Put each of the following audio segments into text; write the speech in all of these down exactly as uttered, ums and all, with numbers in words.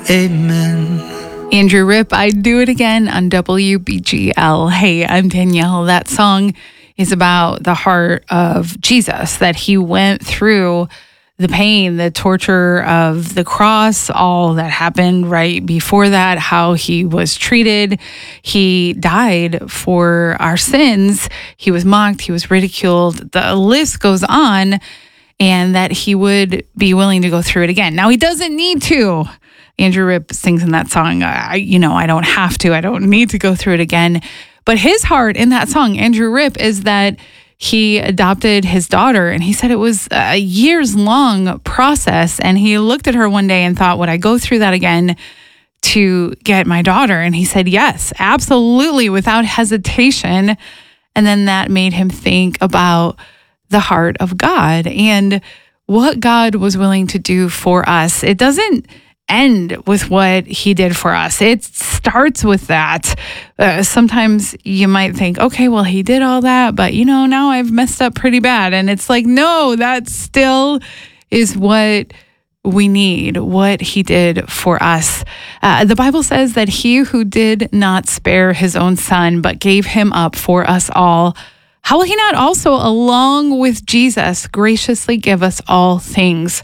Amen. Andrew Ripp, I'd Do It Again on W B G L. Hey, I'm Danielle. That song is about the heart of Jesus, that he went through the pain, the torture of the cross, all that happened right before that, how he was treated. He died for our sins. He was mocked. He was ridiculed. The list goes on, and that he would be willing to go through it again. Now, he doesn't need to. Andrew Ripp sings in that song, I, you know, I don't have to. I don't need to go through it again. But his heart in that song, Andrew Ripp, is that he adopted his daughter, and he said it was a years long process. And he looked at her one day and thought, would I go through that again to get my daughter? And he said, yes, absolutely, without hesitation. And then that made him think about the heart of God and what God was willing to do for us. It doesn't end with what he did for us. It starts with that. Uh, sometimes you might think, okay, well, he did all that, but you know, now I've messed up pretty bad. And it's like, no, that still is what we need, what he did for us. Uh, the Bible says that he who did not spare his own son, but gave him up for us all, how will he not also, along with Jesus, graciously give us all things?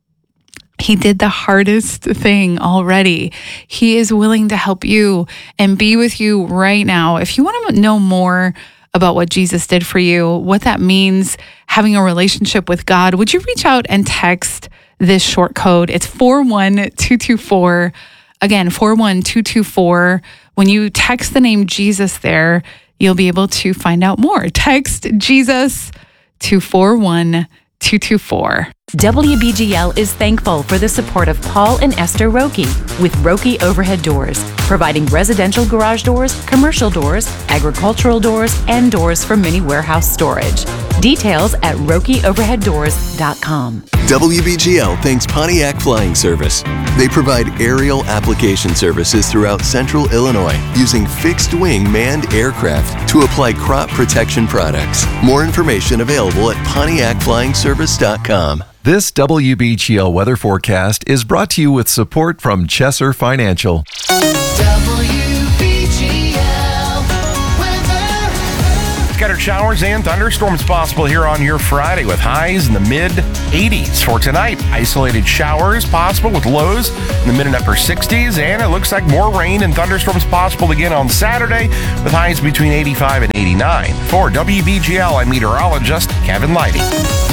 He did the hardest thing already. He is willing to help you and be with you right now. If you want to know more about what Jesus did for you, what that means, having a relationship with God, would you reach out and text this short code? It's four one two two four. Again, four one two two four. When you text the name Jesus there, you'll be able to find out more. Text Jesus to four one two two four. W B G L is thankful for the support of Paul and Esther Roki with Roki Overhead Doors, providing residential garage doors, commercial doors, agricultural doors, and doors for mini warehouse storage. Details at roki overhead doors dot com. W B G L thanks Pontiac Flying Service. They provide aerial application services throughout central Illinois using fixed-wing manned aircraft to apply crop protection products. More information available at pontiac flying service dot com. This W B G L weather forecast is brought to you with support from Chesser Financial. W B G L weather. Scattered showers and thunderstorms possible here on your Friday with highs in the mid eighties. For tonight, isolated showers possible with lows in the mid and upper sixties. And it looks like more rain and thunderstorms possible again on Saturday with highs between eighty-five and eighty-nine. For W B G L, I'm meteorologist Kevin Lighty.